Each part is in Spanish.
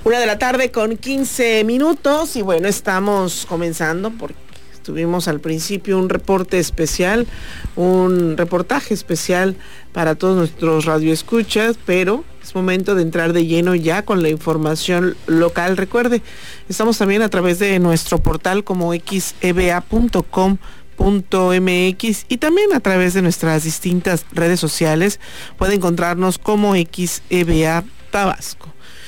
1:15 y bueno, estamos comenzando porque tuvimos al principio un reportaje especial para todos nuestros radioescuchas, pero es momento de entrar de lleno ya con la información local. Recuerde, estamos también a través de nuestro portal como xeba.com.mx y también a través de nuestras distintas redes sociales. Puede encontrarnos como XEBA Tabasco.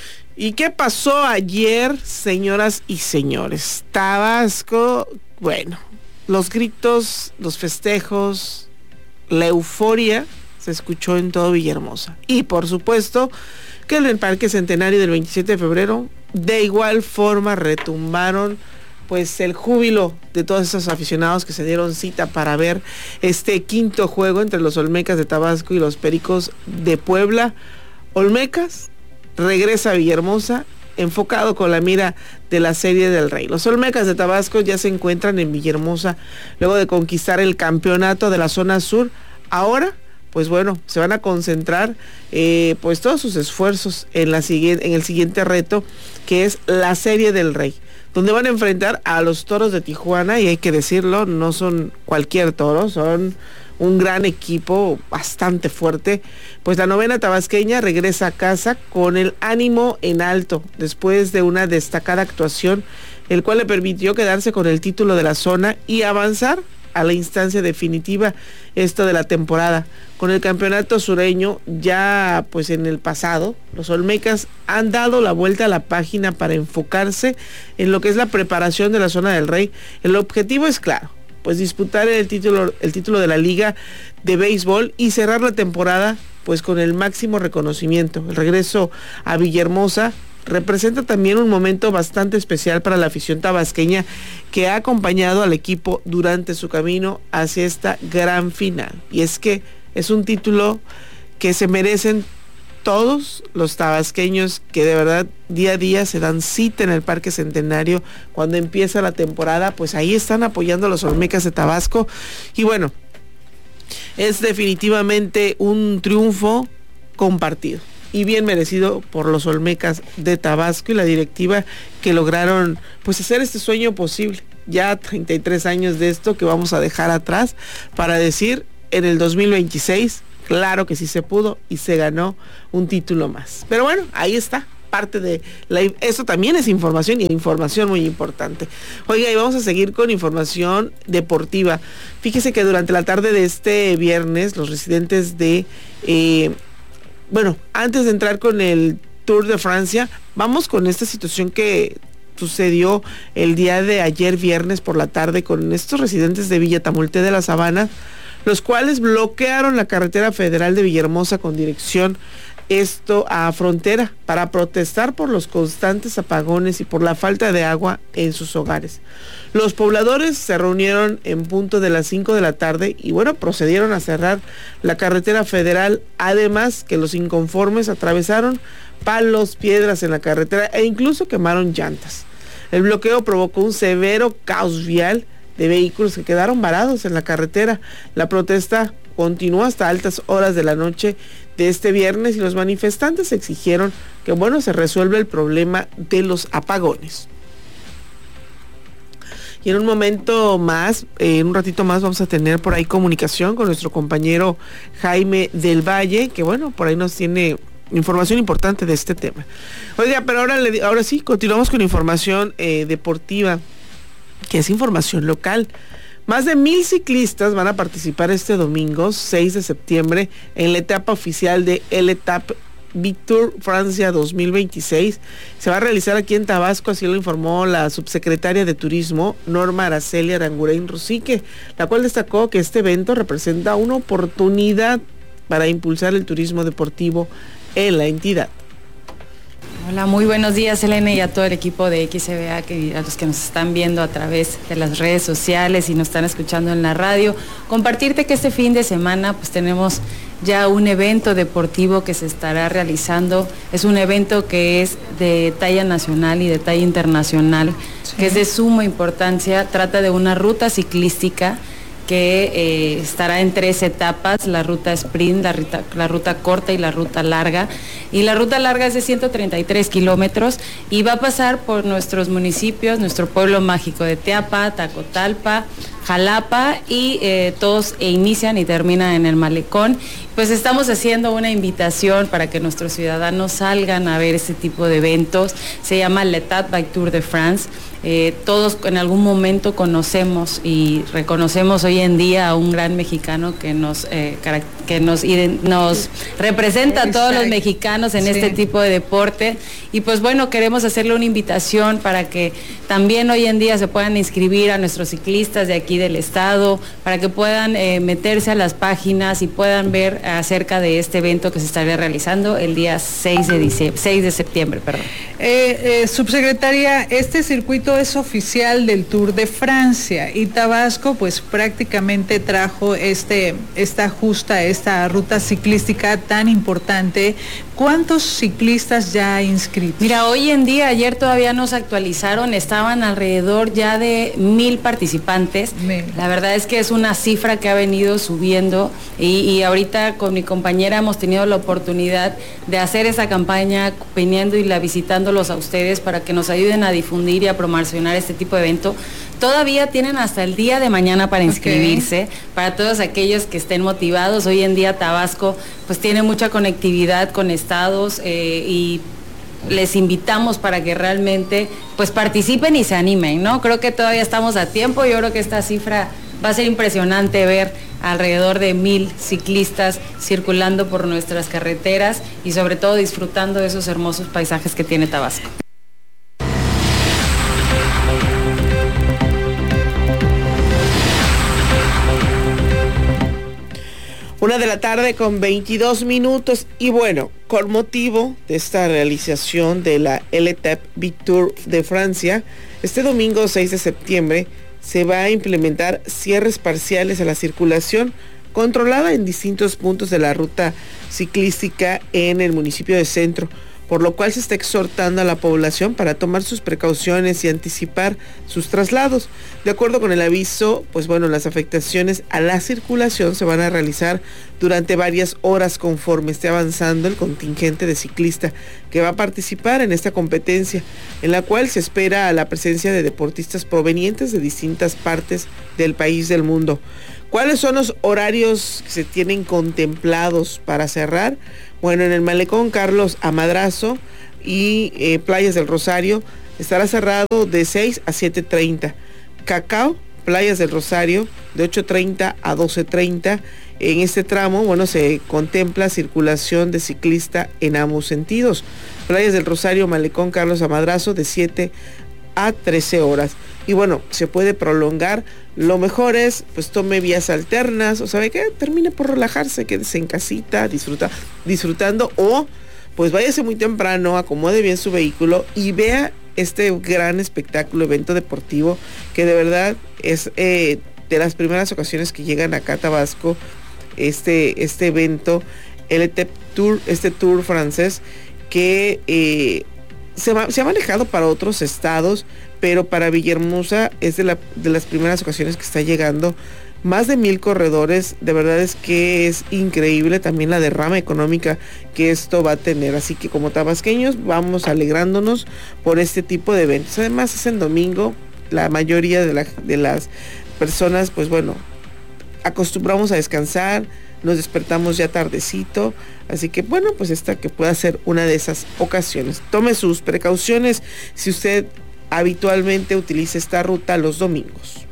¿Y qué pasó ayer, señoras y señores? Tabasco, bueno, los gritos, los festejos, la euforia se escuchó en todo Villahermosa. Y por supuesto que en el Parque Centenario del 27 de febrero, de igual forma retumbaron pues el júbilo de todos esos aficionados que se dieron cita para ver este quinto juego entre los Olmecas de Tabasco y los Pericos de Puebla. Olmecas regresa a Villahermosa enfocado con la mira de la Serie del Rey. Los Olmecas de Tabasco ya se encuentran en Villahermosa luego de conquistar el campeonato de la zona sur. Ahora, pues bueno, se van a concentrar pues todos sus esfuerzos en el siguiente reto, que es la Serie del Rey, donde van a enfrentar a los Toros de Tijuana, y hay que decirlo, no son cualquier toro, son un gran equipo bastante fuerte. Pues la novena tabasqueña regresa a casa con el ánimo en alto después de una destacada actuación, el cual le permitió quedarse con el título de la zona y avanzar a la instancia definitiva de la temporada. Con el campeonato sureño ya pues en el pasado, los Olmecas han dado la vuelta a la página para enfocarse en lo que es la preparación de la zona del Rey. El objetivo es claro, pues disputar el título de la Liga de Béisbol y cerrar la temporada pues con el máximo reconocimiento. El regreso a Villahermosa representa también un momento bastante especial para la afición tabasqueña, que ha acompañado al equipo durante su camino hacia esta gran final. Y es que es un título que se merecen todos los tabasqueños, que de verdad día a día se dan cita en el Parque Centenario cuando empieza la temporada. Pues ahí están apoyando a los Olmecas de Tabasco, y bueno, es definitivamente un triunfo compartido y bien merecido por los Olmecas de Tabasco y la directiva, que lograron pues hacer este sueño posible. Ya 33 años de esto que vamos a dejar atrás para decir en el 2026, claro que sí se pudo y se ganó un título más. Pero bueno, ahí está, parte de eso también es información, y información muy importante. Oiga, y vamos a seguir con información deportiva. Fíjese que durante la tarde de este viernes, los residentes de antes de entrar con el Tour de Francia, vamos con esta situación que sucedió el día de ayer viernes por la tarde con estos residentes de Villa Tamulté de la Sabana, los cuales bloquearon la carretera federal de Villahermosa con dirección a frontera para protestar por los constantes apagones y por la falta de agua en sus hogares. Los pobladores se reunieron en punto de las 5 de la tarde y bueno, procedieron a cerrar la carretera federal, además que los inconformes atravesaron palos, piedras en la carretera e incluso quemaron llantas. El bloqueo provocó un severo caos vial de vehículos que quedaron varados en la carretera. La protesta continuó hasta altas horas de la noche de este viernes y los manifestantes exigieron que se resuelva el problema de los apagones. Y en un momento más, en un ratito más, vamos a tener por ahí comunicación con nuestro compañero Jaime del Valle, que por ahí nos tiene información importante de este tema. Oiga, pero ahora sí, continuamos con información deportiva, que es información local. Más de 1,000 ciclistas van a participar este domingo 6 de septiembre en la etapa oficial de El Etape Tour Francia 2026. Se va a realizar aquí en Tabasco, así lo informó la subsecretaria de Turismo, Norma Araceli Aranguren Rosique, la cual destacó que este evento representa una oportunidad para impulsar el turismo deportivo en la entidad. Hola, muy buenos días, Elena, y a todo el equipo de XEBA, a los que nos están viendo a través de las redes sociales y nos están escuchando en la radio. Compartirte que este fin de semana pues tenemos ya un evento deportivo que se estará realizando. Es un evento que es de talla nacional y de talla internacional, sí, que es de suma importancia. Trata de una ruta ciclística que estará en 3 etapas, la ruta sprint, la ruta corta y la ruta larga. Y la ruta larga es de 133 kilómetros y va a pasar por nuestros municipios, nuestro pueblo mágico de Teapa, Tacotalpa, Jalapa y todos inician y terminan en el Malecón. Pues estamos haciendo una invitación para que nuestros ciudadanos salgan a ver este tipo de eventos. Se llama L'Étape by Tour de France. Todos en algún momento conocemos y reconocemos hoy en día a un gran mexicano que nos representa a todos los mexicanos en este tipo de deporte. Y pues bueno, queremos hacerle una invitación para que también hoy en día se puedan inscribir a nuestros ciclistas de aquí del estado, para que puedan meterse a las páginas y puedan ver acerca de este evento que se estará realizando el día 6 de septiembre. Subsecretaria, este circuito es oficial del Tour de Francia y Tabasco pues prácticamente trajo esta ruta ciclística tan importante. ¿Cuántos ciclistas ya inscritos? Mira, hoy en día, ayer todavía nos actualizaron, estaban alrededor ya de 1,000 participantes. La verdad es que es una cifra que ha venido subiendo y ahorita con mi compañera hemos tenido la oportunidad de hacer esa campaña viniendo y visitándolos a ustedes para que nos ayuden a difundir y a promocionar este tipo de evento. Todavía tienen hasta el día de mañana para inscribirse, para todos aquellos que estén motivados. Hoy en día Tabasco pues tiene mucha conectividad con estados y les invitamos para que realmente pues participen y se animen, ¿no? Creo que todavía estamos a tiempo. Yo creo que esta cifra va a ser impresionante ver alrededor de 1,000 ciclistas circulando por nuestras carreteras y sobre todo disfrutando de esos hermosos paisajes que tiene Tabasco. Una de la tarde con 22 minutos y bueno, con motivo de esta realización de la L'Étape by Tour de Francia, este domingo 6 de septiembre se va a implementar cierres parciales a la circulación controlada en distintos puntos de la ruta ciclística en el municipio de Centro, por lo cual se está exhortando a la población para tomar sus precauciones y anticipar sus traslados. De acuerdo con el aviso, pues bueno, las afectaciones a la circulación se van a realizar durante varias horas conforme esté avanzando el contingente de ciclistas que va a participar en esta competencia, en la cual se espera la presencia de deportistas provenientes de distintas partes del país del mundo. ¿Cuáles son los horarios que se tienen contemplados para cerrar? Bueno, en el Malecón Carlos a Madrazo y Playas del Rosario estará cerrado de 6 a 7:30. Cacao, Playas del Rosario, de 8:30 a 12:30. En este tramo, bueno, se contempla circulación de ciclista en ambos sentidos. Playas del Rosario, Malecón Carlos a Madrazo, de 7 a 13 horas. Y bueno, se puede prolongar. Lo mejor es, pues tome vías alternas, o sabe qué, termine por relajarse, quédese en casita, disfrutando, o pues váyase muy temprano, acomode bien su vehículo y vea este gran espectáculo, evento deportivo, que de verdad es de las primeras ocasiones que llegan acá a Tabasco, este evento, el L'Étape Tour, este tour francés, que se ha manejado para otros estados, pero para Villahermosa es de las primeras ocasiones que está llegando. Más de 1,000 corredores, de verdad es que es increíble también la derrama económica que esto va a tener. Así que como tabasqueños vamos alegrándonos por este tipo de eventos. Además es en domingo, la mayoría de las personas, pues bueno, acostumbramos a descansar, nos despertamos ya tardecito, así que bueno, pues esta que pueda ser una de esas ocasiones. Tome sus precauciones si usted habitualmente utiliza esta ruta los domingos.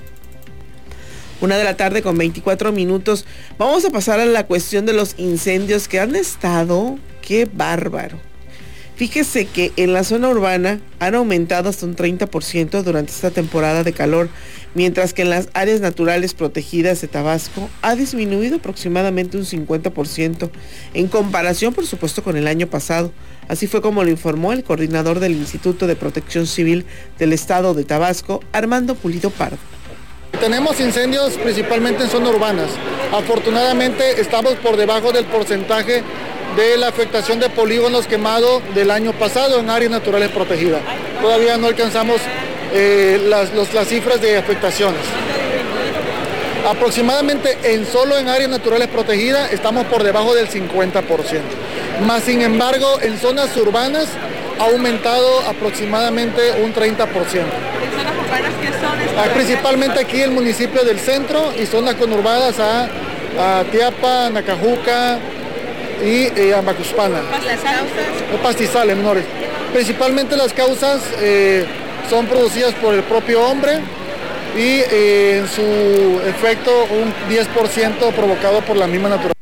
1 de la tarde con 24 minutos. Vamos a pasar a la cuestión de los incendios que han estado, qué bárbaro. Fíjese que en la zona urbana han aumentado hasta un 30% durante esta temporada de calor, mientras que en las áreas naturales protegidas de Tabasco ha disminuido aproximadamente un 50% en comparación, por supuesto, con el año pasado. Así fue como lo informó el coordinador del Instituto de Protección Civil del Estado de Tabasco, Armando Pulido Pardo. Tenemos incendios principalmente en zonas urbanas. Afortunadamente estamos por debajo del porcentaje de la afectación de polígonos quemados del año pasado en áreas naturales protegidas. Todavía no alcanzamos las cifras de afectaciones. Aproximadamente solo en áreas naturales protegidas estamos por debajo del 50%. Más sin embargo, en zonas urbanas ha aumentado aproximadamente un 30%. ¿En zonas urbanas qué son? Principalmente aquí el municipio del centro y zonas conurbadas a Tiapa, Nacajuca y a Macuspana. ¿Las causas? Pastizales menores. Principalmente las causas son producidas por el propio hombre y en su efecto un 10% provocado por la misma naturaleza.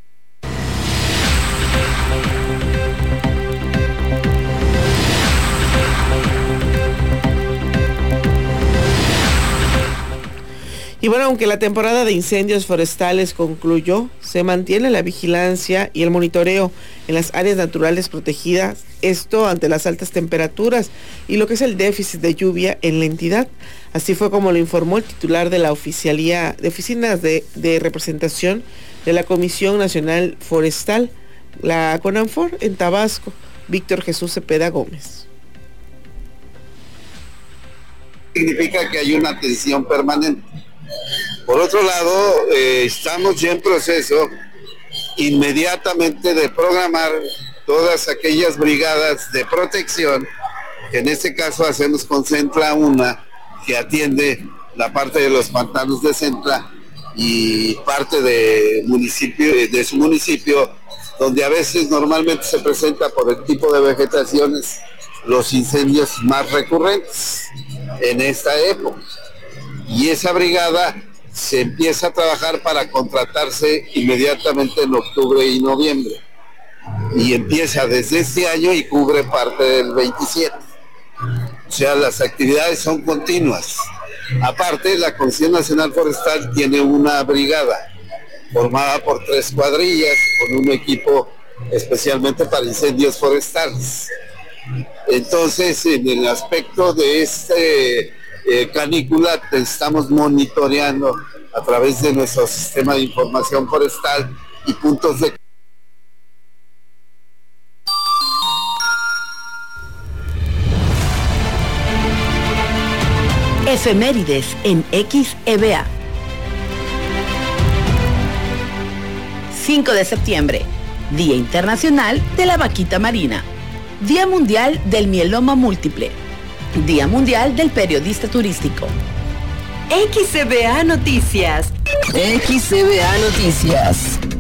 Y bueno, aunque la temporada de incendios forestales concluyó, se mantiene la vigilancia y el monitoreo en las áreas naturales protegidas, esto ante las altas temperaturas y lo que es el déficit de lluvia en la entidad. Así fue como lo informó el titular de la Oficialía de Oficinas de Representación de la Comisión Nacional Forestal, la CONANFOR, en Tabasco, Víctor Jesús Cepeda Gómez. Significa que hay una atención permanente. Por otro lado, estamos ya en proceso inmediatamente de programar todas aquellas brigadas de protección, que en este caso hacemos con Centla una, que atiende la parte de los pantanos de Centla y parte de su municipio, donde a veces normalmente se presenta por el tipo de vegetaciones los incendios más recurrentes en esta época. Y esa brigada se empieza a trabajar para contratarse inmediatamente en octubre y noviembre. Y empieza desde este año y cubre parte del 27. O sea, las actividades son continuas. Aparte, la Comisión Nacional Forestal tiene una brigada formada por 3 cuadrillas con un equipo especialmente para incendios forestales. Entonces, en el aspecto de canícula, estamos monitoreando a través de nuestro sistema de información forestal y puntos de... Efemérides en XEVA. 5 de septiembre, Día Internacional de la Vaquita Marina. Día Mundial del Mieloma Múltiple. Día Mundial del Periodista Turístico. XCBA Noticias. XCBA Noticias.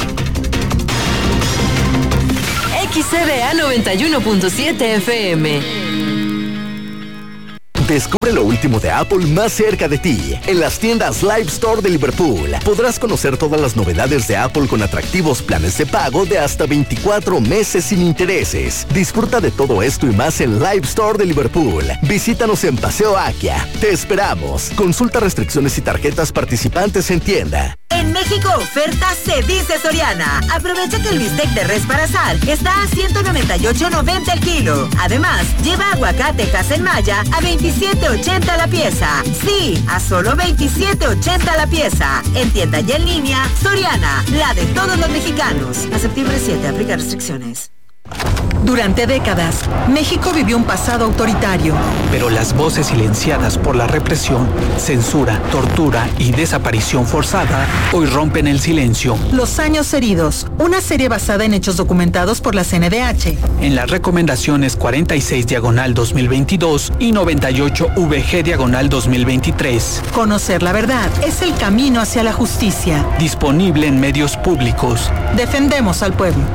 XCBA 91.7 FM. Descubre lo último de Apple más cerca de ti. En las tiendas Live Store de Liverpool podrás conocer todas las novedades de Apple con atractivos planes de pago de hasta 24 meses sin intereses. Disfruta de todo esto y más en Live Store de Liverpool. Visítanos en Paseo Akia. Te esperamos. Consulta restricciones y tarjetas participantes en tienda. En México, oferta se dice Soriana. Aprovecha que el bistec de res para asar está a $198.90 el kilo. Además, lleva aguacate Maya a $27.80 la pieza. Sí, a solo $27.80 la pieza. En tienda y en línea, Soriana, la de todos los mexicanos. A septiembre 7, aplica restricciones. Durante décadas, México vivió un pasado autoritario. Pero las voces silenciadas por la represión, censura, tortura y desaparición forzada hoy rompen el silencio. Los años heridos, una serie basada en hechos documentados por la CNDH. En las recomendaciones 46/2022 y 98/VG/2023. Conocer la verdad es el camino hacia la justicia. Disponible en medios públicos. Defendemos al pueblo.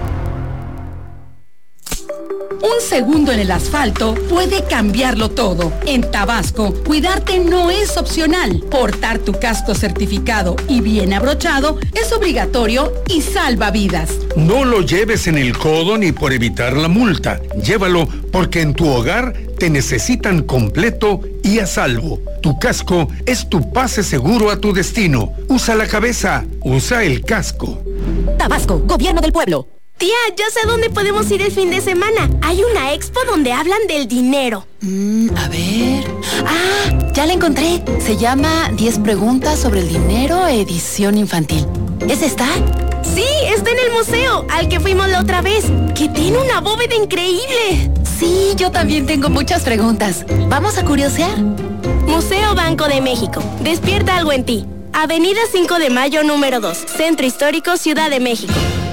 Un segundo en el asfalto puede cambiarlo todo. En Tabasco, cuidarte no es opcional. Portar tu casco certificado y bien abrochado es obligatorio y salva vidas. No lo lleves en el codo ni por evitar la multa. Llévalo porque en tu hogar te necesitan completo y a salvo. Tu casco es tu pase seguro a tu destino. Usa la cabeza, usa el casco. Tabasco, Gobierno del Pueblo. Tía, ya sé dónde podemos ir el fin de semana. Hay una expo donde hablan del dinero. A ver... ¡Ah! Ya la encontré. Se llama 10 preguntas sobre el dinero, edición infantil. ¿Es esta? Sí, está en el museo, al que fuimos la otra vez, que tiene una bóveda increíble. Sí, yo también tengo muchas preguntas. ¿Vamos a curiosear? Museo Banco de México. Despierta algo en ti. Avenida 5 de Mayo, número 2, Centro Histórico, Ciudad de México.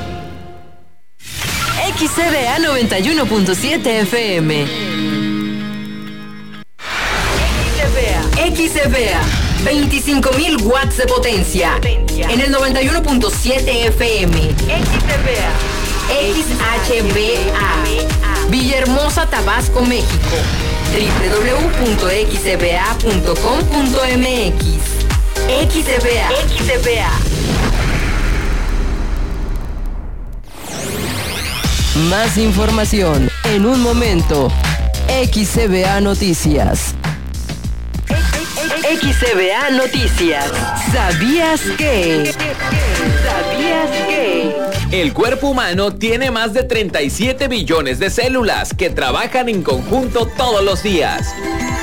XCBA 91.7 FM. XCBA 25.000 watts de potencia. En el 91.7 FM. XHBA. Villahermosa, Tabasco, México. www.xcba.com.mx. XCBA. Más información en un momento. XCBA Noticias. XCBA Noticias. ¿Sabías que? El cuerpo humano tiene más de 37 billones de células que trabajan en conjunto todos los días.